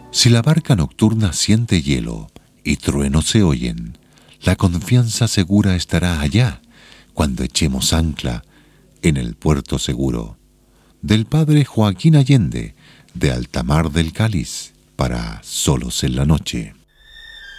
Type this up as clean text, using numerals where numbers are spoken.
Si la barca nocturna siente hielo y truenos se oyen, la confianza segura estará allá cuando echemos ancla en el puerto seguro. Del padre Joaquín Allende, de Altamar del Cáliz, para Solos en la Noche.